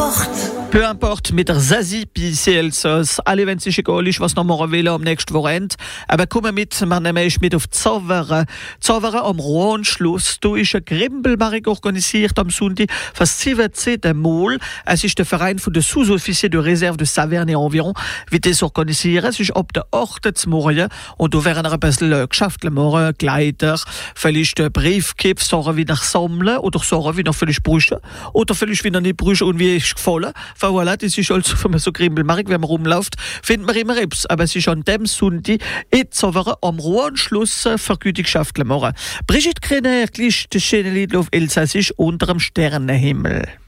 Peu importe, mit der Zazie Elsass. Alle, wenn sich egal ist, was noch morgen will am nächsten Wochenende. Aber komm mit, man nämlich mit auf Zauvere. Zauvere am Rohanschluss. Da ist ein Grimbelmarkt organisiert am Sonntag. Fast 17 Mal. Es ist der Verein von den Sous-Officiers de Réserve de Saverne et Environ, wie das organisieren. Es ist ab der 8. Morgen. Und da werden ein bisschen geschafft morgen, Kleider, vielleicht Briefkips, Sachen wieder sammeln oder Sachen wieder vielleicht brüchen. Oder vielleicht wieder nicht brüchen und wie ist gefallen. Voilà, das ist also, wenn man so Grimbelmarkt, wenn man rumläuft, findet man immer etwas. Aber es ist an dem Sonntag Zauvere am Rohanschluss Vergütungschaft morgen. Brigitte Krenner, das schöne Lied auf Elsassisch unter dem Sternenhimmel.